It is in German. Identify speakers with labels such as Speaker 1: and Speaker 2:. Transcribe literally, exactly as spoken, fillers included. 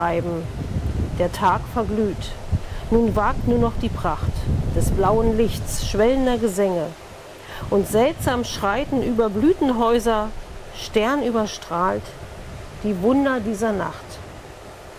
Speaker 1: Schreiben. Der Tag verglüht. Nun wagt nur noch die Pracht des blauen Lichts, schwellender Gesänge. Und seltsam schreiten über Blütenhäuser, sternüberstrahlt, die Wunder dieser Nacht.